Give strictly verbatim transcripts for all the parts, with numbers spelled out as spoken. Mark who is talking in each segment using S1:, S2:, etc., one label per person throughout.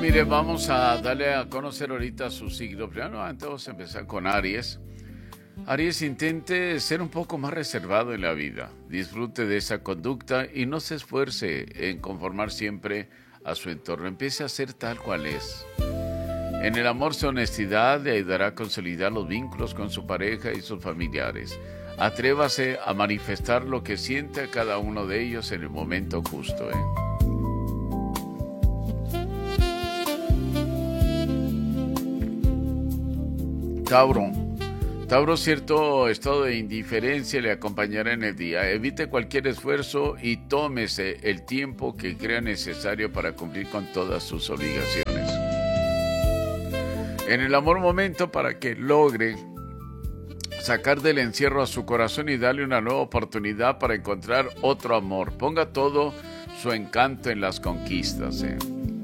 S1: mire, vamos a darle a conocer ahorita su signo. Primero, antes vamos a empezar con Aries. Aries, intente ser un poco más reservado en la vida. Disfrute de esa conducta y no se esfuerce en conformar siempre a su entorno. Empiece a ser tal cual es. En el amor, su honestidad le ayudará a consolidar los vínculos con su pareja y sus familiares. Atrévase a manifestar lo que siente a cada uno de ellos en el momento justo, ¿eh? Tauro. Tauro, cierto estado de indiferencia le acompañará en el día. Evite cualquier esfuerzo y tómese el tiempo que crea necesario para cumplir con todas sus obligaciones. En el amor, momento para que logre sacar del encierro a su corazón y darle una nueva oportunidad para encontrar otro amor. Ponga todo su encanto en las conquistas, ¿eh?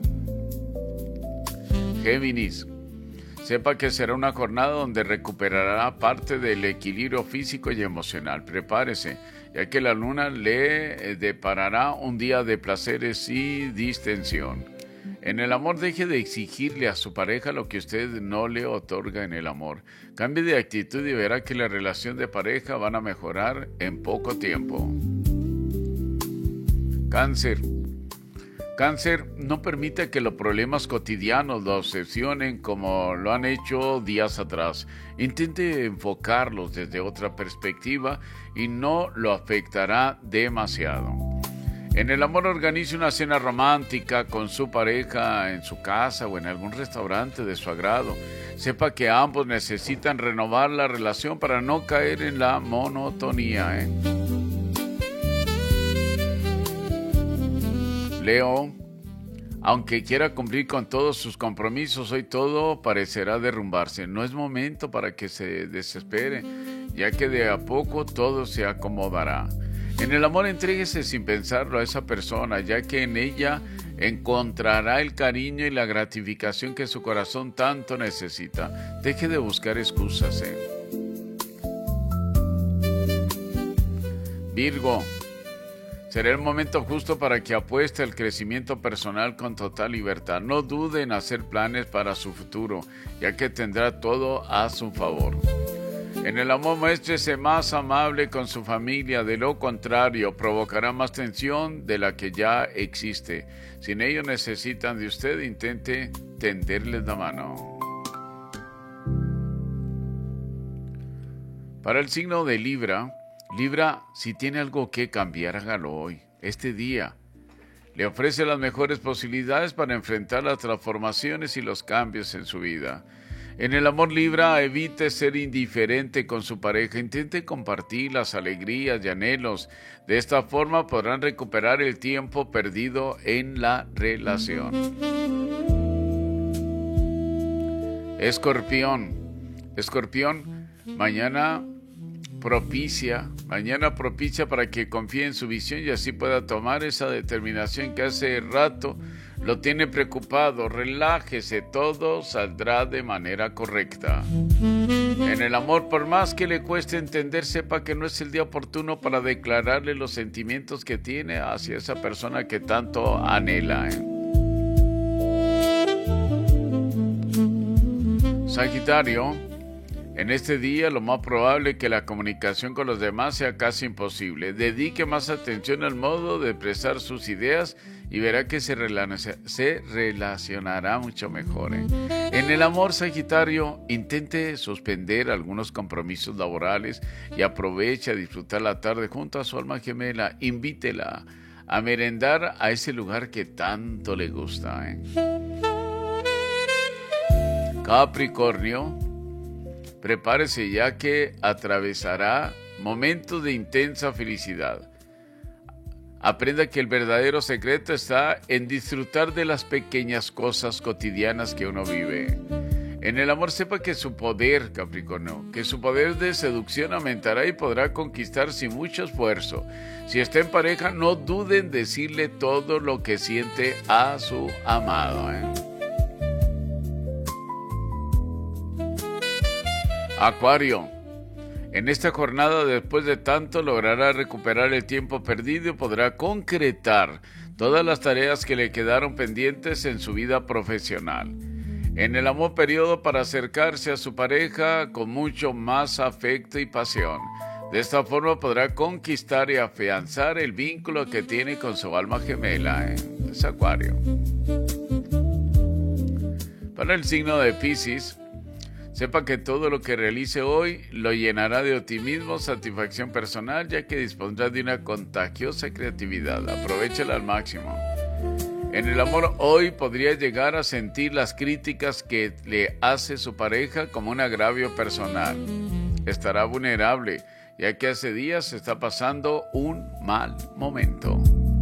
S1: Géminis. Sepa que será una jornada donde recuperará parte del equilibrio físico y emocional. Prepárese, ya que la luna le deparará un día de placeres y distensión. En el amor, deje de exigirle a su pareja lo que usted no le otorga en el amor. Cambie de actitud y verá que la relación de pareja van a mejorar en poco tiempo. Cáncer. Cáncer, no permita que los problemas cotidianos lo obsesionen como lo han hecho días atrás. Intente enfocarlos desde otra perspectiva y no lo afectará demasiado. En el amor, organice una cena romántica con su pareja en su casa o en algún restaurante de su agrado. Sepa que ambos necesitan renovar la relación para no caer en la monotonía, ¿eh? Leo, aunque quiera cumplir con todos sus compromisos, hoy todo parecerá derrumbarse. No es momento para que se desespere, ya que de a poco todo se acomodará. En el amor, entréguese sin pensarlo a esa persona, ya que en ella encontrará el cariño y la gratificación que su corazón tanto necesita. Deje de buscar excusas, ¿eh? Virgo. Será el momento justo para que apueste al crecimiento personal con total libertad. No dude en hacer planes para su futuro, ya que tendrá todo a su favor. En el amor, muéstrese más amable con su familia. De lo contrario, provocará más tensión de la que ya existe. Si ellos necesitan de usted, intente tenderles la mano. Para el signo de Libra, Libra, si tiene algo que cambiar, hágalo hoy, este día. Le ofrece las mejores posibilidades para enfrentar las transformaciones y los cambios en su vida. En el amor, Libra, evite ser indiferente con su pareja. Intente compartir las alegrías y anhelos. De esta forma podrán recuperar el tiempo perdido en la relación. Escorpión. Escorpión, mañana propicia, mañana propicia para que confíe en su visión y así pueda tomar esa determinación que hace rato lo tiene preocupado. Relájese, todo saldrá de manera correcta. En el amor, por más que le cueste entender, sepa que no es el día oportuno para declararle los sentimientos que tiene hacia esa persona que tanto anhela, ¿eh? Sagitario. En este día, lo más probable es que la comunicación con los demás sea casi imposible. Dedique más atención al modo de expresar sus ideas y verá que se, relaciona, se relacionará mucho mejor, ¿eh? En el amor, Sagitario, intente suspender algunos compromisos laborales y aproveche a disfrutar la tarde junto a su alma gemela. Invítela a merendar a ese lugar que tanto le gusta, ¿eh? Capricornio. Prepárese, ya que atravesará momentos de intensa felicidad. Aprenda que el verdadero secreto está en disfrutar de las pequeñas cosas cotidianas que uno vive. En el amor, sepa que su poder, Capricornio, que su poder de seducción aumentará y podrá conquistar sin mucho esfuerzo. Si está en pareja, no dude en decirle todo lo que siente a su amado, ¿eh? Acuario. En esta jornada, después de tanto, logrará recuperar el tiempo perdido y podrá concretar todas las tareas que le quedaron pendientes en su vida profesional. En el amor, periodo para acercarse a su pareja con mucho más afecto y pasión. De esta forma podrá conquistar y afianzar el vínculo que tiene con su alma gemela. ¿eh? Es Acuario. Para el signo de Piscis, sepa que todo lo que realice hoy lo llenará de optimismo, satisfacción personal, ya que dispondrá de una contagiosa creatividad. Aprovéchela al máximo. En el amor, hoy podría llegar a sentir las críticas que le hace su pareja como un agravio personal. Estará vulnerable, ya que hace días está pasando un mal momento.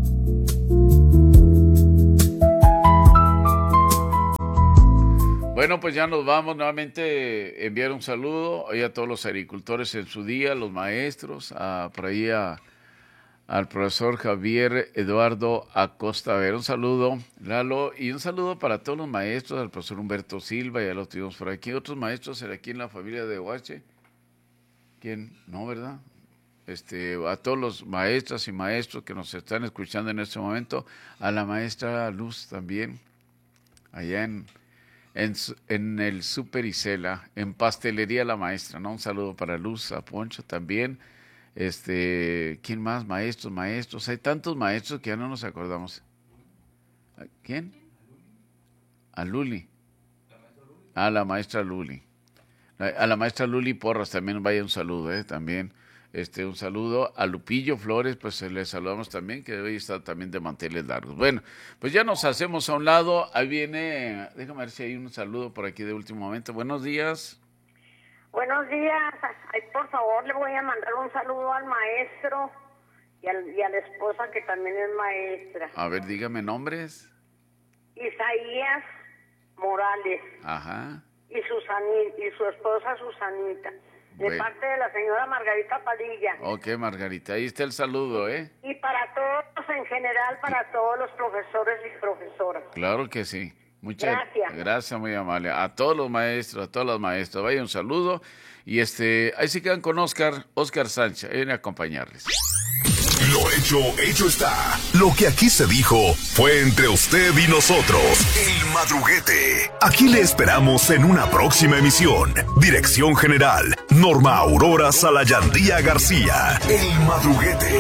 S1: Bueno, pues ya nos vamos. Nuevamente enviar un saludo hoy a todos los agricultores en su día, los maestros, a, por ahí a, al profesor Javier Eduardo Acosta. A ver, un saludo, Lalo, y un saludo para todos los maestros, al profesor Humberto Silva, ya los tuvimos por aquí. Otros maestros aquí en la familia de Huache. ¿Quién? No, ¿verdad? Este, a todos los maestras y maestros que nos están escuchando en este momento, a la maestra Luz también, allá en... En, en el Super Isela, en Pastelería La Maestra, ¿no? Un saludo para Luz, a Poncho también. Este, ¿quién más? Maestros, maestros. Hay tantos maestros que ya no nos acordamos. ¿Quién? A Luli. A la maestra Luli. A la maestra Luli Porras también vaya un saludo, ¿eh? También. Este, un saludo a Lupillo Flores, pues le saludamos también, que hoy está también de manteles largos. Bueno, pues ya nos hacemos a un lado. Ahí viene, déjame ver si hay un saludo por aquí de último momento. Buenos días.
S2: Buenos días. Ay, por favor, le voy a mandar un saludo al maestro y, al, y a la esposa, que también es maestra.
S1: A ver, dígame nombres.
S2: Isaías Morales.
S1: Ajá.
S2: Y, Susani, y su esposa Susanita. De bueno. parte de la señora Margarita Padilla.
S1: Ok, Margarita, ahí está el saludo, ¿eh?
S2: Y para todos en general, para todos los profesores y profesoras.
S1: Claro que sí. Muchas
S2: gracias.
S1: Gracias, muy amable. A todos los maestros, a todas las maestras, vaya un saludo. Y este, ahí se quedan con Oscar, Oscar Sánchez, viene a acompañarles.
S3: Lo hecho, hecho está. Lo que aquí se dijo fue entre usted y nosotros. El Madruguete. Aquí le esperamos en una próxima emisión. Dirección General, Norma Aurora Salayandía García. El Madruguete.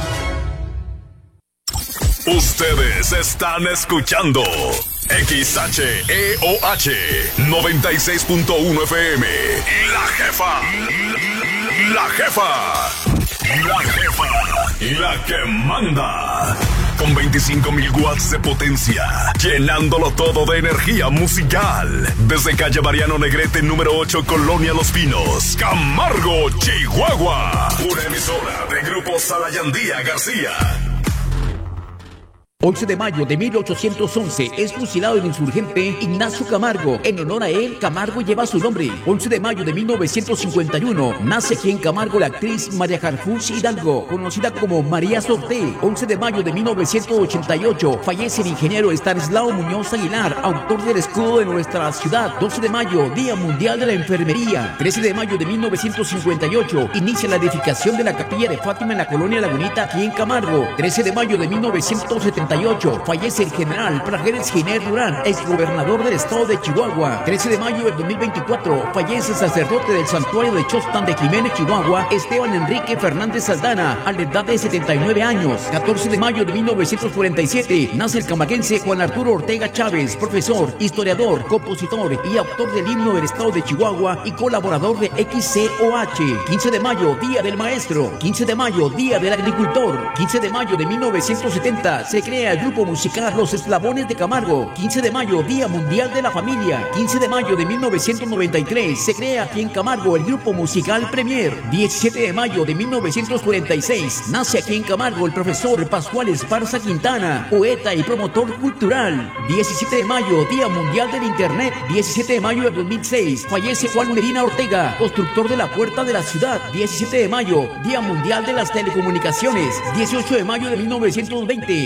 S3: Ustedes están escuchando X H E O H noventa y seis punto uno F M. La jefa. La jefa. La jefa, la que manda, con veinticinco mil watts de potencia, llenándolo todo de energía musical. Desde calle Mariano Negrete, número ocho, Colonia Los Pinos, Camargo, Chihuahua. Una emisora de Grupo Salayandía García.
S4: once de mayo de mil ochocientos once es fusilado el insurgente Ignacio Camargo. En honor a él, Camargo lleva su nombre. once de mayo de mil novecientos cincuenta y uno nace aquí en Camargo la actriz María Harfuch Hidalgo, conocida como María Sorté. once de mayo de mil novecientos ochenta y ocho fallece el ingeniero Estanislao Muñoz Aguilar, autor del escudo de nuestra ciudad. doce de mayo, Día Mundial de la Enfermería. trece de mayo de mil novecientos cincuenta y ocho inicia la edificación de la Capilla de Fátima en la colonia Lagunita, aquí en Camargo. trece de mayo de mil novecientos setenta y ocho fallece el general Prajeres Giner Durán, exgobernador del estado de Chihuahua. trece de mayo de dos mil veinticuatro fallece el sacerdote del santuario de Chostan de Jiménez, Chihuahua, Esteban Enrique Fernández Saldana, a la edad de setenta y nueve años. catorce de mayo de mil novecientos cuarenta y siete nace el camaguense Juan Arturo Ortega Chávez, profesor, historiador, compositor y autor del himno del estado de Chihuahua y colaborador de X C O H. quince de mayo, Día del Maestro. quince de mayo, Día del Agricultor. quince de mayo de mil novecientos setenta se crea el grupo musical Los Eslabones de Camargo. quince de mayo, Día Mundial de la Familia. quince de mayo de mil novecientos noventa y tres se crea aquí en Camargo el grupo musical Premier. diecisiete de mayo de mil novecientos cuarenta y seis nace aquí en Camargo el profesor Pascual Esparza Quintana, poeta y promotor cultural. diecisiete de mayo, Día Mundial del Internet. diecisiete de mayo de dos mil seis fallece Juan Medina Ortega, constructor de la Puerta de la Ciudad. diecisiete de mayo, Día Mundial de las Telecomunicaciones. dieciocho de mayo de mil novecientos veinte nace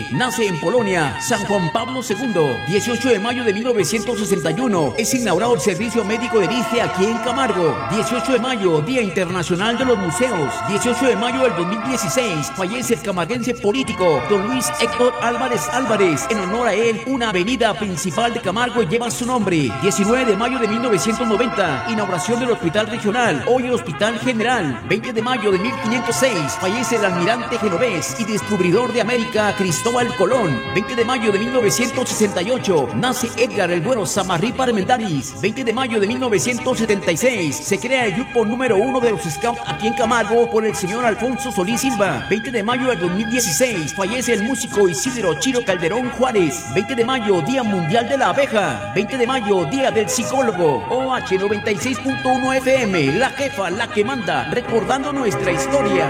S4: nace en Polonia San Juan Pablo segundo. dieciocho de mayo de mil novecientos sesenta y uno es inaugurado el Servicio Médico de Liste aquí en Camargo. dieciocho de mayo, Día Internacional de los Museos. dieciocho de mayo del dos mil dieciséis fallece el camarguense político don Luis Héctor Álvarez Álvarez. En honor a él, una avenida principal de Camargo lleva su nombre. diecinueve de mayo de mil novecientos noventa, inauguración del Hospital Regional, hoy el Hospital General. veinte de mayo de mil quinientos seis fallece el almirante genovés y descubridor de América Cristóbal Colón. veinte de mayo de mil novecientos sesenta y ocho nace Edgar el Bueno Samarripa Armendáriz. veinte de mayo de mil novecientos setenta y seis se crea el grupo número uno de los Scouts aquí en Camargo por el señor Alfonso Solís Silva. veinte de mayo del dos mil dieciséis fallece el músico Isidro Chiro Calderón Juárez. veinte de mayo, Día Mundial de la Abeja. veinte de mayo, Día del Psicólogo. O H noventa y seis punto uno F M, la jefa, la que manda, recordando nuestra historia.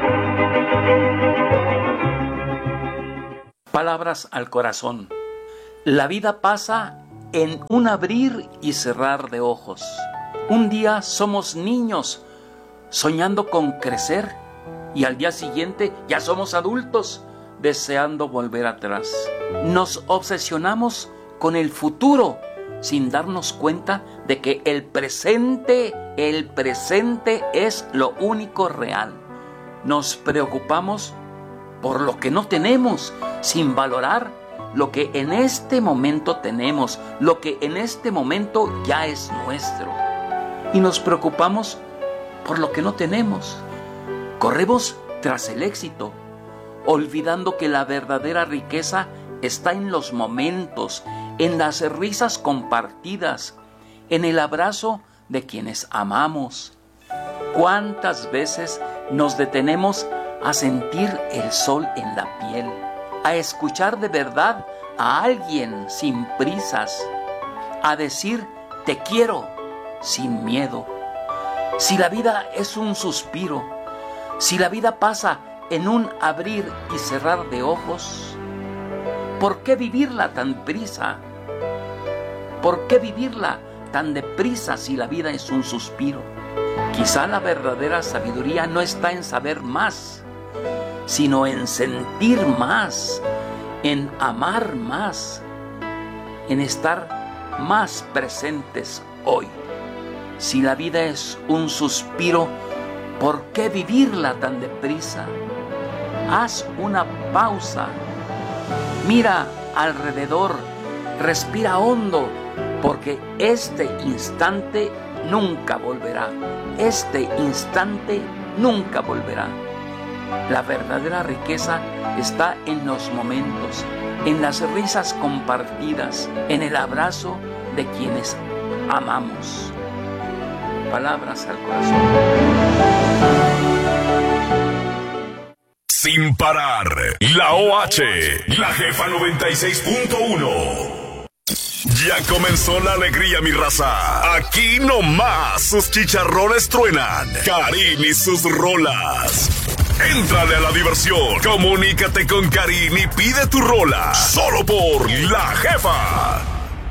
S5: Palabras al corazón. La vida pasa en un abrir y cerrar de ojos. Un día somos niños soñando con crecer y al día siguiente ya somos adultos deseando volver atrás. Nos obsesionamos con el futuro sin darnos cuenta de que el presente, el presente es lo único real. Nos preocupamos por lo que no tenemos sin valorar lo que en este momento tenemos, lo que en este momento ya es nuestro. Y nos preocupamos por lo que no tenemos. Corremos tras el éxito, olvidando que la verdadera riqueza está en los momentos, en las risas compartidas, en el abrazo de quienes amamos. ¿Cuántas veces nos detenemos a sentir el sol en la piel, a escuchar de verdad a alguien sin prisas, a decir te quiero sin miedo? Si la vida es un suspiro, si la vida pasa en un abrir y cerrar de ojos, ¿por qué vivirla tan prisa? ¿Por qué vivirla tan deprisa si la vida es un suspiro? Quizá la verdadera sabiduría no está en saber más, sino en sentir más, en amar más, en estar más presentes hoy. Si la vida es un suspiro, ¿por qué vivirla tan deprisa? Haz una pausa, mira alrededor, respira hondo, porque este instante nunca volverá. Este instante nunca volverá. La verdadera riqueza está en los momentos, en las risas compartidas, en el abrazo de quienes amamos. Palabras al corazón.
S3: Sin parar, la O H, la jefa noventa y seis punto uno. Ya comenzó la alegría, mi raza. Aquí nomás sus chicharrones truenan. Karin y sus rolas. Éntrale a la diversión. Comunícate con Karin y pide tu rola. Solo por La Jefa.